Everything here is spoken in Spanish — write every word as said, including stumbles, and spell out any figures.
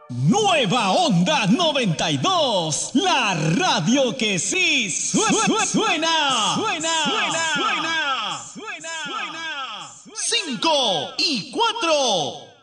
Nueva Onda noventa y dos, la radio que sí suena, suena, suena, suena, suena, suena, suena. Cinco y cuatro.